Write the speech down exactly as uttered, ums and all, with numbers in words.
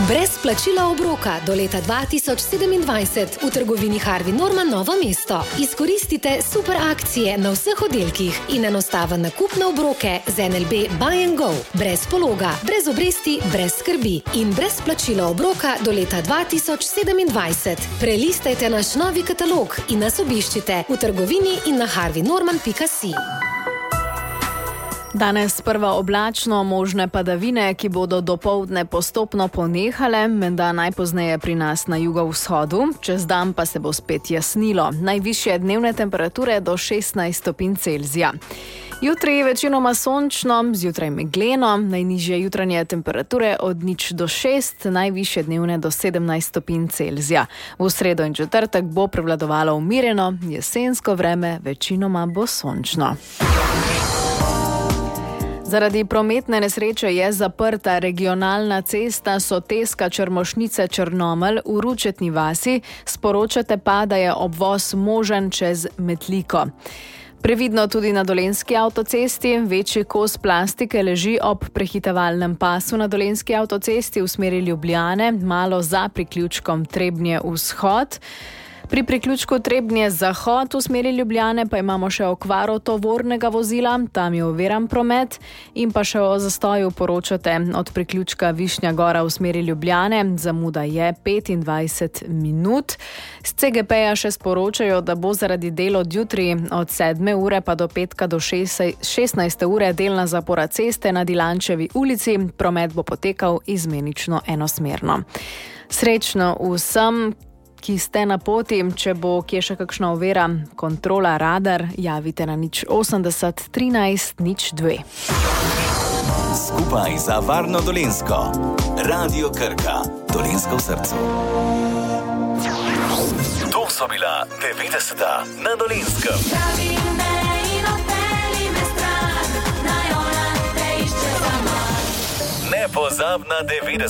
Brez plačila obroka do leta dva tisoč sedemindvajset v trgovini Harvey Norman Novo mesto. Izkoristite super akcije na vseh oddelkih in enostaven nakup na obroke z N L B Buy and Go. Brez pologa, brez obresti, brez skrbi in brez plačila obroka do leta dva tisoč sedemindvajset. Prelistajte naš novi katalog in nas obiščite v trgovini in na harvey norman pika si. Danes sprva oblačno, možne padavine, ki bodo dopoldne postopno ponehale, menda najpozneje pri nas na jugovzhodu, čez dan pa se bo spet jasnilo. Najvišje dnevne temperature do šestnajst stopinj Celzija. Jutri je večinoma sončno, zjutraj megleno, najnižje jutranje temperature od nič do šest, najvišje dnevne do sedemnajst stopinj Celzija. V sredo in četrtek bo prevladovalo umirjeno, jesensko vreme večinoma bo sončno. Zaradi prometne nesreče je zaprta regionalna cesta Soteska-Črmošnice-Črnomelj v Ručetni vasi, sporočate pa, da je obvoz možen čez Metliko. Previdno tudi na Dolenjski avtocesti, večji kos plastike leži ob prehitevalnem pasu na Dolenjski avtocesti v smeri Ljubljane, malo za priključkom Trebnje vzhod. Pri priključku Trebnje zahod v smeri Ljubljane pa imamo še okvaro tovornega vozila, tam je oviran promet, in pa še o zastoju poročate od priključka Višnja Gora v smeri Ljubljane, zamuda je petindvajset minut. Z C G P-ja še sporočajo, da bo zaradi del od jutri od sedme ure pa do petka do šestnajste ure delna zapora ceste na Dilančevi ulici, promet bo potekal izmenično enosmerno. Srečno vsem, ki ste na poti, če bo kje še kakšna ovira, kontrola radar, javite na nič osemdeset trinajst nič dve. Skupaj za varno Dolenjsko. Radio Krka. Dolenjsko v srcu. To so bila devetdeseta na Dolenskem. Nepozabna devetdeseta.